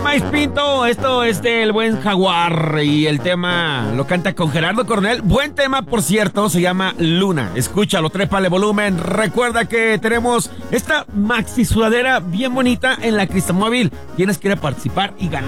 Maíz Pinto, esto es del buen Jaguar y el tema lo canta con Gerardo Coronel. Buen tema, por cierto, se llama Luna. Escúchalo, trépale volumen. Recuerda que tenemos esta maxi sudadera bien bonita en la Cristamóvil. Tienes que ir a participar y ganar.